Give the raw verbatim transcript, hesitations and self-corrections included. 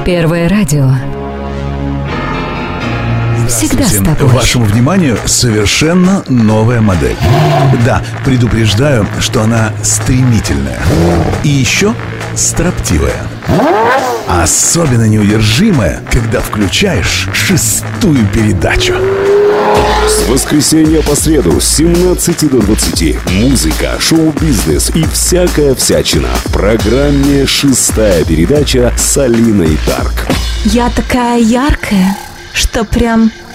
Первое радио. Всегда с тобой. Вашему вниманию совершенно новая модель. Да, предупреждаю, что она стремительная. И еще строптивая. Особенно неудержимая, когда включаешь шестую передачу. С воскресенья по среду с семнадцати до двадцати музыка, шоу-бизнес и всякая всячина в программе «Шестая передача» с Алиной Тарк. Я такая яркая, что прям